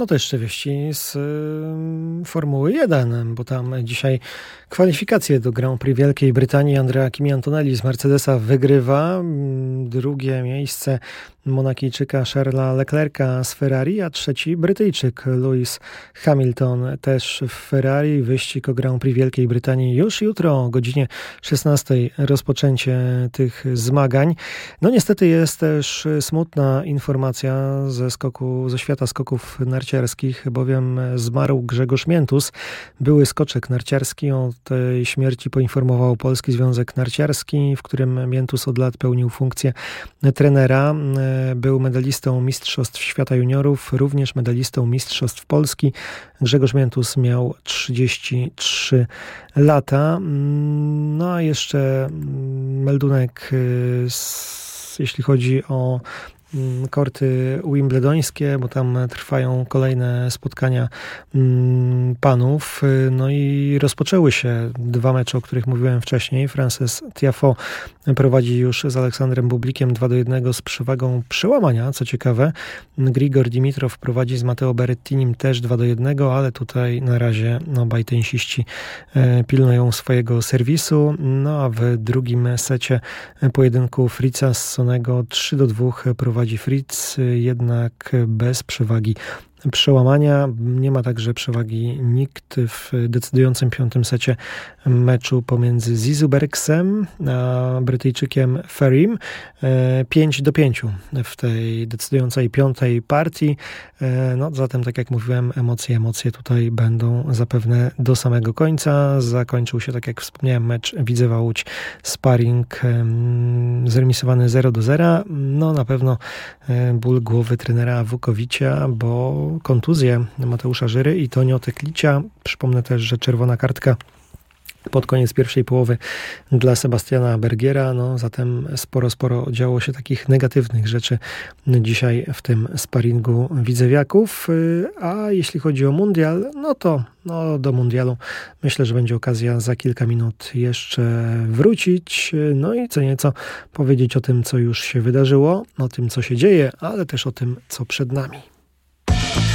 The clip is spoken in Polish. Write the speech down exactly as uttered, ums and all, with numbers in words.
to jeszcze wieści z y, Formuły jeden, bo tam dzisiaj kwalifikacje do Grand Prix Wielkiej Brytanii. Andrea Kimi Antonelli z Mercedesa wygrywa. Drugie miejsce Monakijczyka Charlesa Leclerca z Ferrari, a trzeci Brytyjczyk Lewis Hamilton też w Ferrari. Wyścig o Grand Prix Wielkiej Brytanii już jutro o godzinie szesnastej rozpoczęcie tych zmagań. No niestety jest też smutna informacja ze skoku, ze świata skoków narciarskich, bowiem zmarł Grzegorz Miętus, były skoczek narciarski. O tej śmierci poinformował Polski Związek Narciarski, w którym Miętus od lat pełnił funkcję trenera. Był medalistą Mistrzostw Świata Juniorów, również medalistą Mistrzostw Polski. Grzegorz Miętus miał trzydzieści trzy lata. No a jeszcze meldunek, jeśli chodzi o korty wimbledońskie, bo tam trwają kolejne spotkania panów. No i rozpoczęły się dwa mecze, o których mówiłem wcześniej. Frances Tiafoe prowadzi już z Aleksandrem Bublikiem dwa do jednego z przewagą przełamania, co ciekawe. Grigor Dimitrow prowadzi z Matteo Berrettinim też dwa do jednego, ale tutaj na razie obaj tenisiści pilnują swojego serwisu. No a w drugim secie pojedynku Fritza z Sonego trzy do dwóch prowadzi Fritz, jednak bez przewagi przełamania. Nie ma także przewagi nikt w decydującym piątym secie meczu pomiędzy Zizou Bergsem a Brytyjczykiem Ferrym. pięć do pięciu w tej decydującej piątej partii. No zatem, tak jak mówiłem, emocje, emocje tutaj będą zapewne do samego końca. Zakończył się, tak jak wspomniałem, mecz Widzewa Łódź sparring zremisowany zero do zera. No na pewno ból głowy trenera Wukowicia, bo kontuzje Mateusza Żyry i Tonio Teklicia. Przypomnę też, że czerwona kartka pod koniec pierwszej połowy dla Sebastiana Bergiera. No zatem sporo, sporo działo się takich negatywnych rzeczy dzisiaj w tym sparingu widzewiaków. A jeśli chodzi o mundial, no to no, do mundialu myślę, że będzie okazja za kilka minut jeszcze wrócić. No i co nieco powiedzieć o tym, co już się wydarzyło, o tym, co się dzieje, ale też o tym, co przed nami.